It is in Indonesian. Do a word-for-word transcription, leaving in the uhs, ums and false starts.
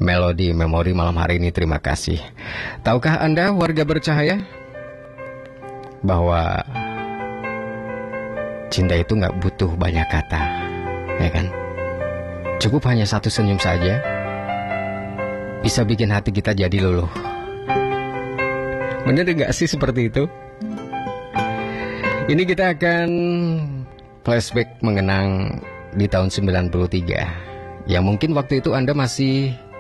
Melodi Memori malam hari ini, terima kasih. Tahukah Anda warga bercahaya bahwa cinta itu nggak butuh banyak kata, ya kan? Cukup hanya satu senyum saja bisa bikin hati kita jadi luluh. Bener nggak sih seperti itu? Ini kita akan flashback mengenang di tahun sembilan puluh tiga. Ya mungkin waktu itu Anda masih